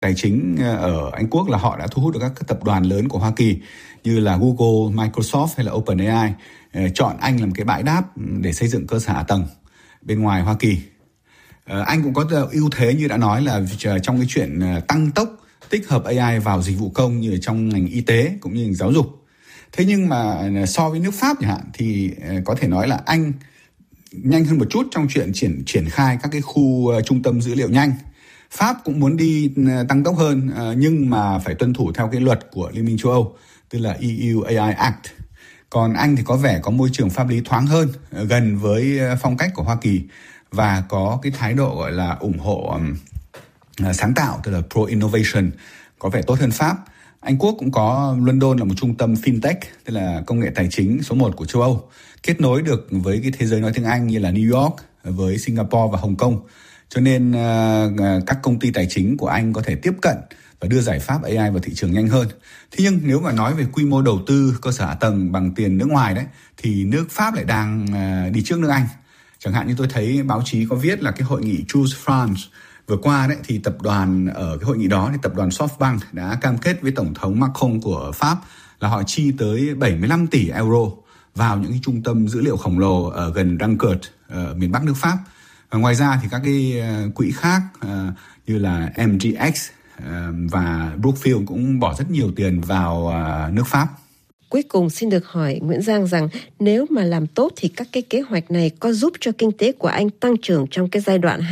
tài chính ở Anh Quốc là họ đã thu hút được các tập đoàn lớn của Hoa Kỳ như là Google, Microsoft hay là OpenAI chọn Anh làm cái bãi đáp để xây dựng cơ sở hạ tầng bên ngoài Hoa Kỳ. Anh cũng có ưu thế như đã nói là trong cái chuyện tăng tốc tích hợp AI vào dịch vụ công như trong ngành y tế cũng như ngành giáo dục. Thế nhưng mà so với nước Pháp chẳng hạn thì có thể nói là Anh nhanh hơn một chút trong chuyện triển khai các cái khu trung tâm dữ liệu nhanh. Pháp cũng muốn đi tăng tốc hơn nhưng mà phải tuân thủ theo cái luật của Liên minh châu Âu, tức là EU AI Act. Còn Anh thì có vẻ có môi trường pháp lý thoáng hơn, gần với phong cách của Hoa Kỳ và có cái thái độ gọi là ủng hộ sáng tạo, tức là pro-innovation, có vẻ tốt hơn Pháp. Anh Quốc cũng có London là một trung tâm fintech, tức là công nghệ tài chính số 1 của châu Âu, kết nối được với cái thế giới nói tiếng Anh như là New York, với Singapore và Hồng Kông. Cho nên các công ty tài chính của Anh có thể tiếp cận và đưa giải pháp AI vào thị trường nhanh hơn. Thế nhưng nếu mà nói về quy mô đầu tư cơ sở hạ tầng bằng tiền nước ngoài đấy, thì nước Pháp lại đang đi trước nước Anh. Chẳng hạn như tôi thấy báo chí có viết là cái hội nghị Choose France vừa qua đấy, thì tập đoàn ở cái hội nghị đó thì tập đoàn SoftBank đã cam kết với Tổng thống Macron của Pháp là họ chi tới 75 tỷ euro vào những cái trung tâm dữ liệu khổng lồ ở gần Dunkirk, ở miền Bắc nước Pháp. Và ngoài ra thì các cái quỹ khác như là MGX và Brookfield cũng bỏ rất nhiều tiền vào nước Pháp. Cuối cùng xin được hỏi Nguyễn Giang rằng nếu mà làm tốt thì các cái kế hoạch này có giúp cho kinh tế của Anh tăng trưởng trong cái giai đoạn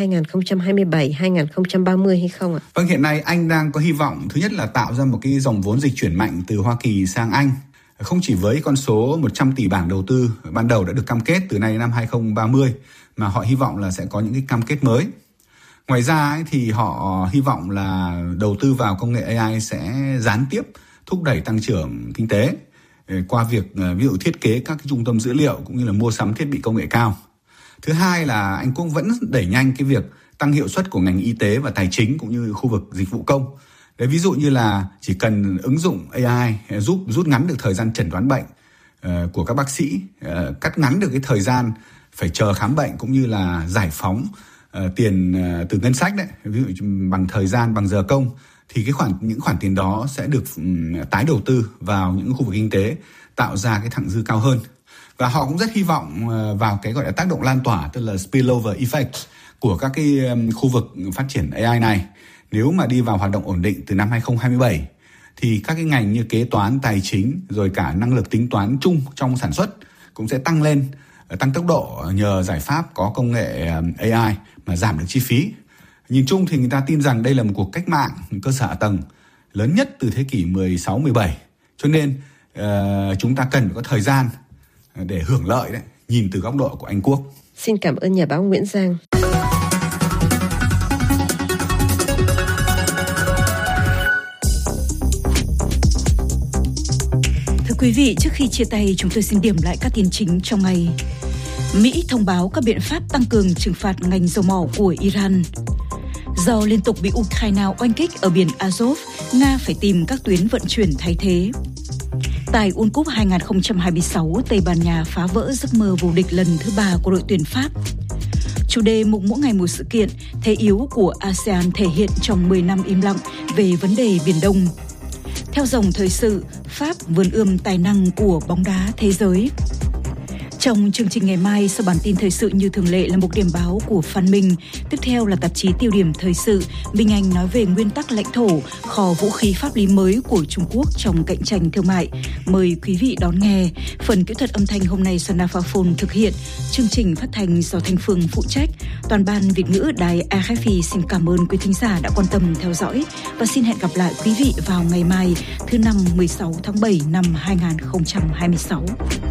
2027-2030 hay không ạ? Vâng, hiện nay Anh đang có hy vọng thứ nhất là tạo ra một cái dòng vốn dịch chuyển mạnh từ Hoa Kỳ sang Anh. Không chỉ với con số 100 tỷ bảng đầu tư ban đầu đã được cam kết từ nay đến năm 2030, mà họ hy vọng là sẽ có những cái cam kết mới. Ngoài ra thì họ hy vọng là đầu tư vào công nghệ AI sẽ gián tiếp thúc đẩy tăng trưởng kinh tế qua việc ví dụ thiết kế các cái trung tâm dữ liệu cũng như là mua sắm thiết bị công nghệ cao. Thứ hai là Anh Quốc vẫn đẩy nhanh cái việc tăng hiệu suất của ngành y tế và tài chính cũng như khu vực dịch vụ công. Đấy, ví dụ như là chỉ cần ứng dụng AI giúp rút ngắn được thời gian chẩn đoán bệnh của các bác sĩ, cắt ngắn được cái thời gian phải chờ khám bệnh cũng như là giải phóng tiền từ ngân sách đấy, ví dụ bằng thời gian, bằng giờ công, thì những khoản tiền đó sẽ được tái đầu tư vào những khu vực kinh tế, tạo ra cái thặng dư cao hơn. Và họ cũng rất hy vọng vào cái gọi là tác động lan tỏa, tức là spillover effect của các cái khu vực phát triển AI này. Nếu mà đi vào hoạt động ổn định từ năm 2027 thì các cái ngành như kế toán, tài chính rồi cả năng lực tính toán chung trong sản xuất cũng sẽ tăng tốc độ nhờ giải pháp có công nghệ AI mà giảm được chi phí. Nhìn chung thì người ta tin rằng đây là một cuộc cách mạng cơ sở hạ tầng lớn nhất từ thế kỷ 16-17. Cho nên chúng ta cần có thời gian để hưởng lợi đấy, nhìn từ góc độ của Anh Quốc. Xin cảm ơn nhà báo Nguyễn Giang. Thưa quý vị, trước khi chia tay, chúng tôi xin điểm lại các tin chính trong ngày. Mỹ thông báo các biện pháp tăng cường trừng phạt ngành dầu mỏ của Iran. Do liên tục bị Ukraine oanh kích ở biển Azov, Nga phải tìm các tuyến vận chuyển thay thế. Tại World Cup 2026, Tây Ban Nha phá vỡ giấc mơ vô địch lần thứ 3 của đội tuyển Pháp. Chủ đề mục mỗi ngày một sự kiện, thế yếu của ASEAN thể hiện trong 10 năm im lặng về vấn đề Biển Đông. Theo dòng thời sự, Pháp vươn ươm tài năng của bóng đá thế giới. Trong chương trình ngày mai, sau bản tin thời sự như thường lệ là một điểm báo của Phan Minh. Tiếp theo là tạp chí Tiêu điểm thời sự. Minh Anh nói về nguyên tắc lãnh thổ, kho vũ khí pháp lý mới của Trung Quốc trong cạnh tranh thương mại. Mời quý vị đón nghe. Phần kỹ thuật âm thanh hôm nay do Nafaphone thực hiện. Chương trình phát thanh do Thanh Phương phụ trách. Toàn ban Việt ngữ đài RFI xin cảm ơn quý thính giả đã quan tâm theo dõi. Và xin hẹn gặp lại quý vị vào ngày mai, thứ Năm 16 tháng 7 năm 2026.